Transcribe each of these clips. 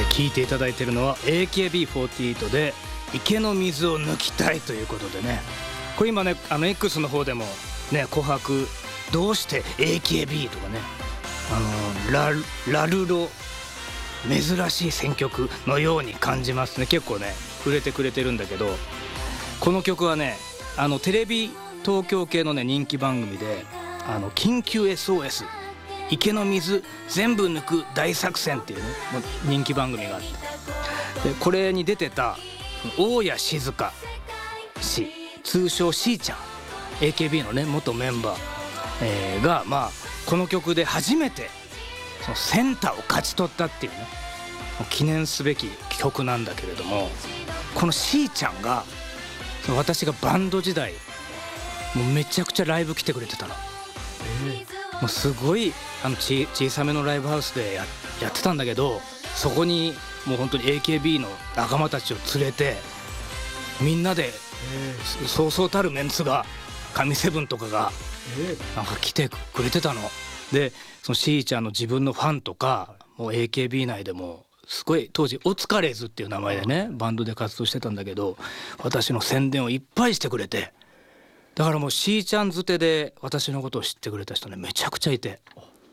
聞いていただいているのは AKB48 で池の水を抜きたいということでね、これ今ねX の方でもね琥珀どうして AKB とかねラルロ珍しい選曲のように感じますね。結構ね触れてくれてるんだけど、この曲はねテレビ東京系のね人気番組で緊急 SOS 池の水全部抜く大作戦っていうね人気番組があって、でこれに出てた大谷静香氏通称しーちゃん AKB のね元メンバー、がこの曲で初めてそのセンターを勝ち取ったっていうね記念すべき曲なんだけれども、このしーちゃんが私がバンド時代もうめちゃくちゃライブ来てくれてたの。もうすごい小さめのライブハウスで やってたんだけど、そこにもう本当に AKB の仲間たちを連れてみんなでそうそうたるメンツが神セブンとかがなんか来てくれてたので、そのしーちゃんの自分のファンとかもう AKB 内でもすごい当時オツカレーズっていう名前でねバンドで活動してたんだけど、私の宣伝をいっぱいしてくれて、だからもうしーちゃんづてで私のことを知ってくれた人ねめちゃくちゃいて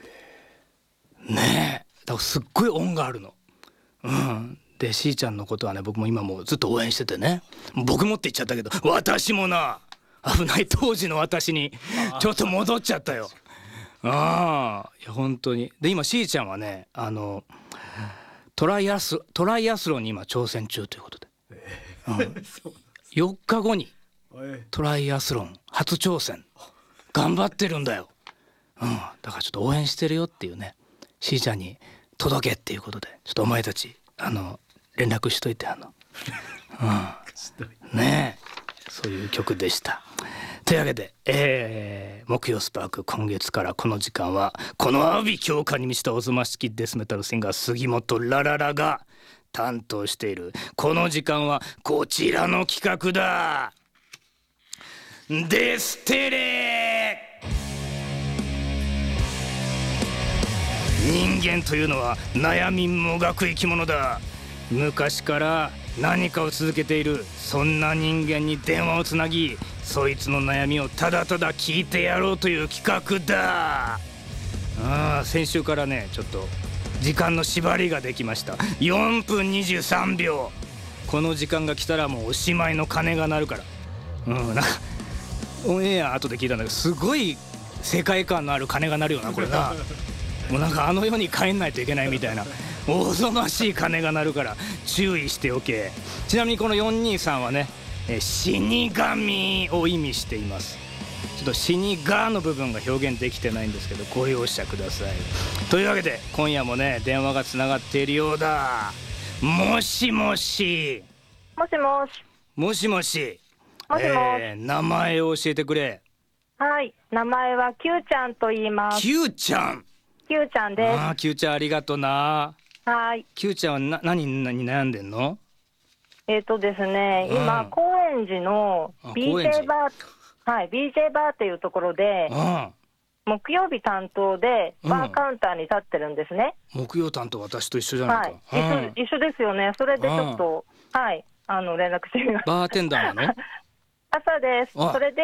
ねえ、だからすっごい恩があるの。でしーちゃんのことはね僕も今もずっと応援しててね、僕もって言っちゃったけど私もな危ない当時の私にちょっと戻っちゃったよ。いや本当に。で今しーちゃんはねトライアスロンに今挑戦中ということで、4日後にトライアスロン初挑戦頑張ってるんだよ。だからちょっと応援してるよっていうねしーちゃんに届けっていうことでちょっとお前たち連絡しといてねえそういう曲でした。というわけで、木曜スパーク今月からこの時間はこの阿鼻教科に満ちたおぞましきデスメタルシンガー杉本ラララが担当しているこの時間はこちらの企画だ。デステレ。人間というのは悩みもがく生き物だ。昔から何かを続けているそんな人間に電話をつなぎ、そいつの悩みをただただ聞いてやろうという企画だ。先週からねちょっと時間の縛りができました。4分23秒この時間が来たらもうおしまいの鐘が鳴るから、なんかオンエア後で聞いたんだけどすごい世界観のある鐘が鳴るよなこれな。もうなんか世に帰んないといけないみたいなおぞましい鐘が鳴るから注意しておけ。ちなみにこの423はね死神を意味しています。ちょっと死にがの部分が表現できてないんですけどご容赦ください。というわけで今夜もね電話がつながっているようだ。もしもし。 もしもし。 もしもし。 もしもし。 名前を教えてくれ。 はい、名前は Q ちゃんと言います。 Q ちゃん。 Q ちゃんです。 Q ちゃんありがとな。 はい。 Q ちゃんは何に悩んでんの？ ですね、今高円寺の BJ バー、BJ バーっていうところで木曜日担当でバーカウンターに立ってるんですね。 木曜担当私と一緒じゃないか。 一緒ですよね。それでちょっと連絡してみました。 バーテンダーなの？ 朝です。それで、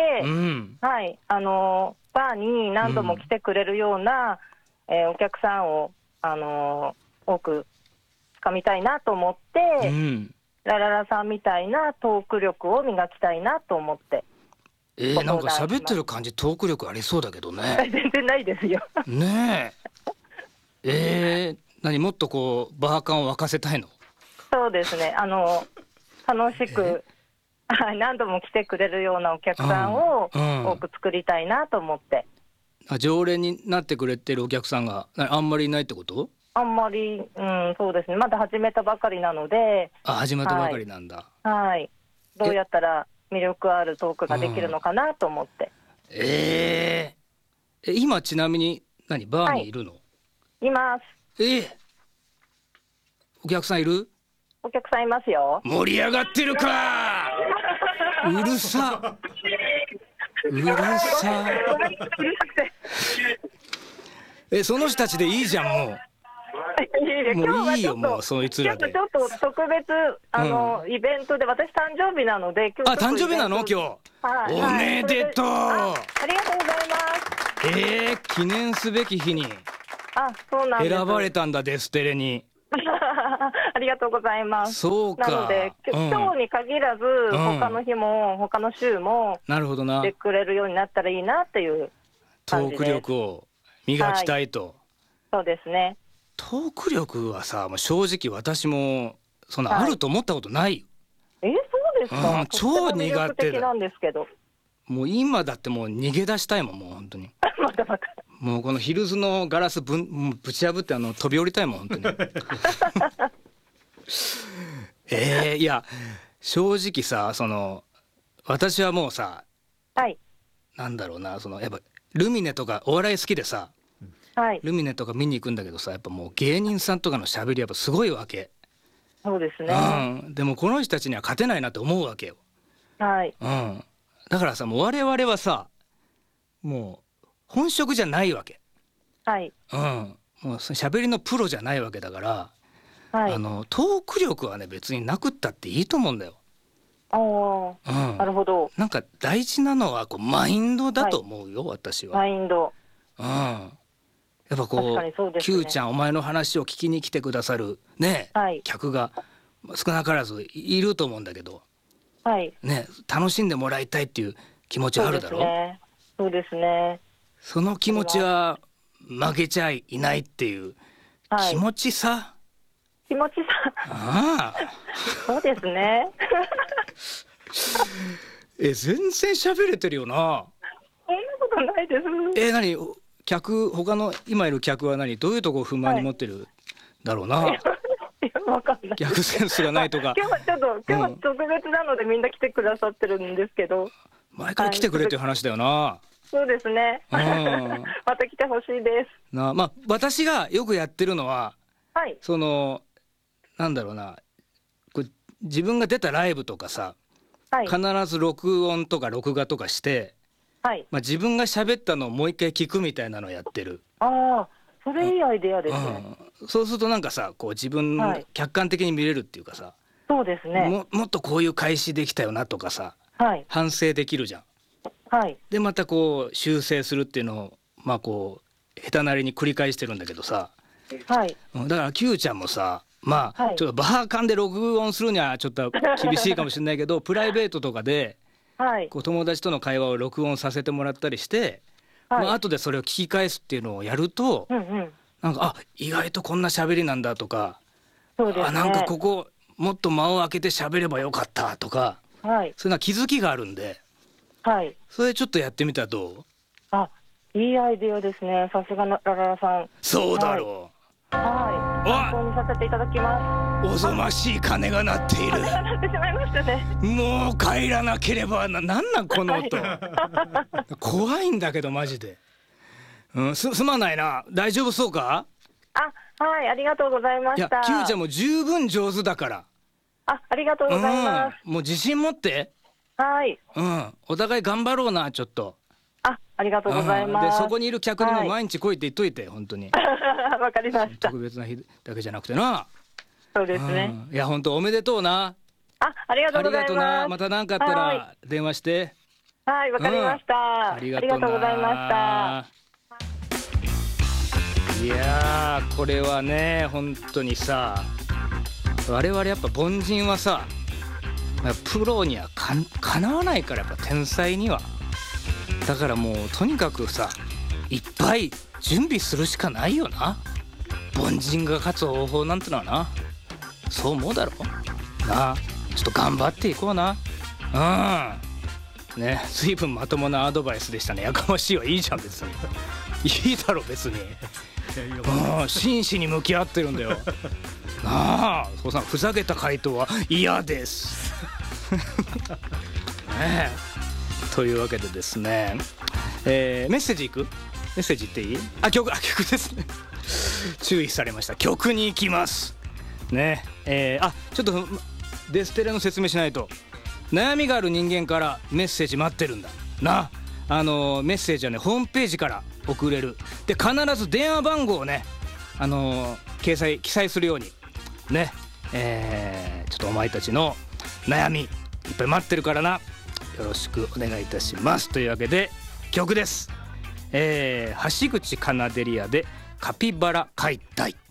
バーに何度も来てくれるような、お客さんを多く掴みたいなと思って、ラララさんみたいなトーク力を磨きたいなと思って。 なんか喋ってる感じトーク力ありそうだけどね。 全然ないですよ。 ねえ。何もっとこうバーカンを沸かせたいの？ そうですね。楽しく何度も来てくれるようなお客さんを多く作りたいなと思って。 常連になってくれてるお客さんがあんまりいないってこと？ あんまり、そうですね。まだ始めたばかりなので。 始めたばかりなんだ。 はい。どうやったら魅力あるトークができるのかなと思って。 今ちなみにバーにいるの？ います。 お客さんいる？ お客さんいますよ。 盛り上がってるか。うるさ。その人たちでいいじゃんもう。 もういいよ、もうそいつらで。 ちょっと特別イベントで、私誕生日なので、 今日誕生日なの今日、おめでとう。 ありがとうございます。 記念すべき日にそうなんです、 選ばれたんだ、デステレに。 ありがとうございます。 そうか。 なので今日に限らず、他の日も他の週もなるほどな、 してくれるようになったらいいなっていう感じです。 トーク力を磨きたいと。 そうですね。 トーク力はさ、もう正直私もそんなあると思ったことないよ。 そうですか。 超苦手だ。 なんですけど、もう今だってもう逃げ出したいもん、もう本当にまたまたもうこのヒルズのガラスぶち破って飛び降りたいもん本当にいや正直さ、私はもうさ、なんだろうな、やっぱルミネとかお笑い好きでさ、ルミネとか見に行くんだけどさ、やっぱもう芸人さんとかのしゃべりやっぱすごいわけ。 そうですね、 でもこの人たちには勝てないなって思うわけよ。だからさ、もう我々はさ、もう本職じゃないわけ。もうしゃべりのプロじゃないわけだから、トーク力はね別になくったっていいと思うんだよ。なるほど。 なんか大事なのはマインドだと思うよ、私は。 マインド。 やっぱQちゃんお前の話を聞きに来てくださるね、客が少なからずいると思うんだけど、ね、楽しんでもらいたいっていう気持ちあるだろう。 そうですね。 その気持ちは負けちゃいないっていう気持ちさ。 そうですね。 全然喋れてるよな。 そんなことないです。 何他の今いる客はどういうとこ不満に持ってるだろうな。 わかんない。 逆センスがないとか。 今日は特別なのでみんな来てくださってるんですけど。 前から来てくれっていう話だよな。 そうですね。また来てほしいです。 私がよくやってるのは、なんだろうな、自分が出たライブとかさ、必ず録音とか録画とかして、自分が喋ったのをもう一回聞くみたいなのをやってる。 それいいアイデアですね。 そうするとなんかさ、自分客観的に見れるっていうかさ、 そうですね。 もっとこういう開始できたよなとかさ、反省できるじゃん。でまた修正するっていうのを下手なりに繰り返してるんだけどさ、だから Q ちゃんもさ、ちょっとバーカンで録音するにはちょっと厳しいかもしれないけどプライベートとかで友達との会話を録音させてもらったりして、後でそれを聞き返すっていうのをやると、なんか意外とこんな喋りなんだとか、なんかここもっと間を空けて喋ればよかったとか、そういうのは気づきがあるんで、それちょっとやってみたらどう？いいアイデアですね。さすがラララさん。 そうだろう。 参考にさせていただきます。 おぞましい鐘が鳴っている。 鐘が鳴ってしまいましたね。 もう帰らなければなんこの音。怖いんだけどマジで。すまないな。大丈夫そうか？ ありがとうございました。 Q ちゃんも十分上手だから。 ありがとうございます。 もう自信持って。お互い頑張ろうなちょっと。 ありがとうございます。 でそこにいる客にも毎日来いって言っといて、本当に。 わかりました。 特別な日だけじゃなくてな。 そうですね。 いや本当おめでとうな。 ありがとうございます。 ありがとうな。また何かあったら電話して。 わかりました。ありがとうございました。いやこれはね本当にさ、我々やっぱ凡人はさ、プロにはかなわないから、やっぱ天才には。だからもうとにかくさ、いっぱい準備するしかないよな。凡人が勝つ方法なんてのはな。そう思うだろなあ。ちょっと頑張っていこうな。ね、随分まともなアドバイスでしたね。やかましいはいいじゃん別に。いいだろ別に。真摯に向き合ってるんだよ。なあ、そうさんふざけた回答は嫌です。ねというわけでですね、メッセージいく？メッセージ言っていい？曲ですね。注意されました。曲に行きますね。ちょっとデステレの説明しないと。悩みがある人間からメッセージ待ってるんだな。メッセージはねホームページから送れる。で必ず電話番号をね記載するようにね、ちょっとお前たちの悩みいっぱい待ってるからな、よろしくお願いいたします。というわけで曲です。橋口カナデリアでカピバラ解体。